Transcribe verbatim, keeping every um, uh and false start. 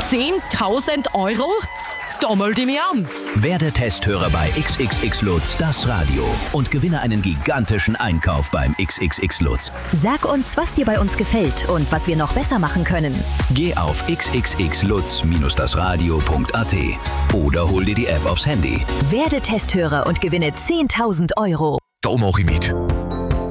zehntausend Euro? Da melde ich mich an. Werde Testhörer bei X X X Lutz, das Radio, und gewinne einen gigantischen Einkauf beim X X X Lutz. Sag uns, was dir bei uns gefällt und was wir noch besser machen können. Geh auf x x x lutz das radio punkt a t oder hol dir die App aufs Handy. Werde Testhörer und gewinne zehntausend Euro. Da mach ich mit.